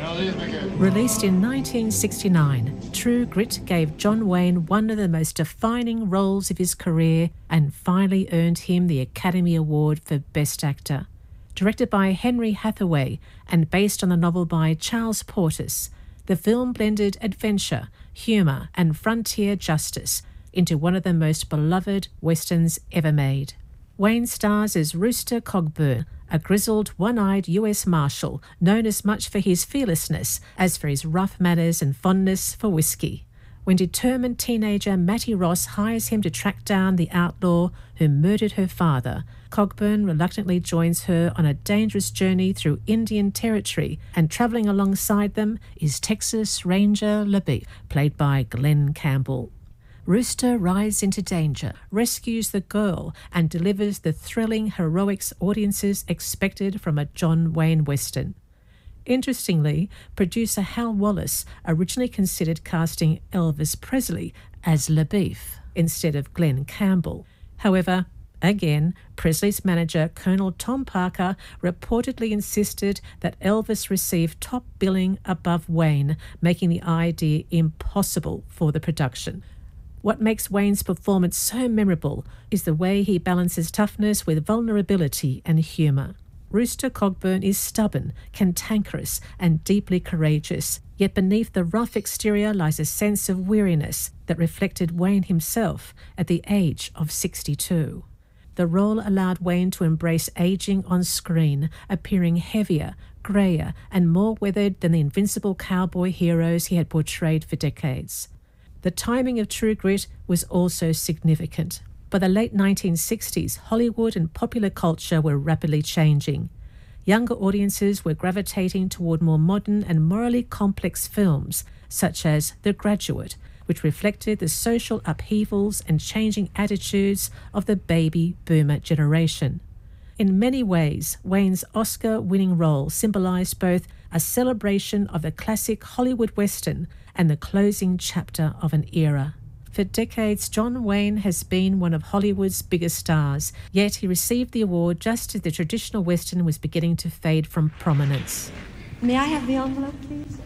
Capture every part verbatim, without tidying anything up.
Released in nineteen sixty-nine, True Grit gave John Wayne one of the most defining roles of his career and finally earned him the Academy Award for Best Actor. Directed by Henry Hathaway and based on the novel by Charles Portis, the film blended adventure, humour and frontier justice into one of the most beloved westerns ever made. Wayne stars as Rooster Cogburn, a grizzled, one-eyed U S Marshal known as much for his fearlessness as for his rough manners and fondness for whiskey. When determined teenager Mattie Ross hires him to track down the outlaw who murdered her father, Cogburn reluctantly joins her on a dangerous journey through Indian territory, and travelling alongside them is Texas Ranger LeBeef, played by Glenn Campbell. Rooster rides into danger, rescues the girl, and delivers the thrilling heroics audiences expected from a John Wayne Western. Interestingly, producer Hal Wallace originally considered casting Elvis Presley as LeBeef instead of Glenn Campbell. However, again, Presley's manager, Colonel Tom Parker, reportedly insisted that Elvis receive top billing above Wayne, making the idea impossible for the production. What makes Wayne's performance so memorable is the way he balances toughness with vulnerability and humour. Rooster Cogburn is stubborn, cantankerous and deeply courageous, yet beneath the rough exterior lies a sense of weariness that reflected Wayne himself at the age of sixty-two. The role allowed Wayne to embrace ageing on screen, appearing heavier, greyer and more weathered than the invincible cowboy heroes he had portrayed for decades. The timing of True Grit was also significant. By the late nineteen sixties, Hollywood and popular culture were rapidly changing. Younger audiences were gravitating toward more modern and morally complex films, such as The Graduate, which reflected the social upheavals and changing attitudes of the baby boomer generation. In many ways, Wayne's Oscar-winning role symbolized both a celebration of the classic Hollywood Western and the closing chapter of an era. For decades, John Wayne has been one of Hollywood's biggest stars, yet he received the award just as the traditional Western was beginning to fade from prominence. May I have the envelope, please?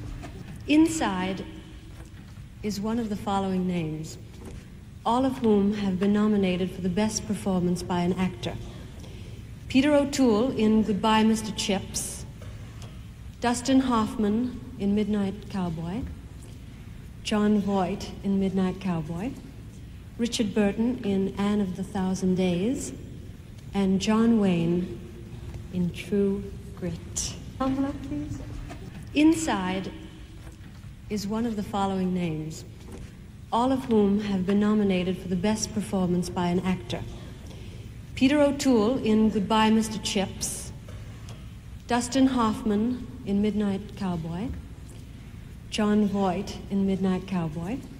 Inside is one of the following names, all of whom have been nominated for the best performance by an actor. Peter O'Toole in Goodbye, Mister Chips, Dustin Hoffman in Midnight Cowboy, John Voight in Midnight Cowboy, Richard Burton in Anne of the Thousand Days, and John Wayne in True Grit. Envelope, please. Inside is one of the following names, all of whom have been nominated for the best performance by an actor. Peter O'Toole in Goodbye, Mister Chips, Dustin Hoffman in Midnight Cowboy, John Voight in Midnight Cowboy,